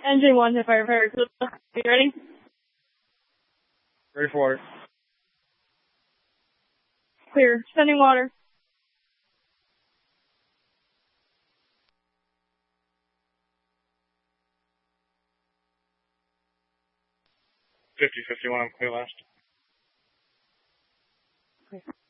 Engine 1 to firefighter. You ready? Ready for water. Clear. Sending water. 50-51, I'm clear last. Clear.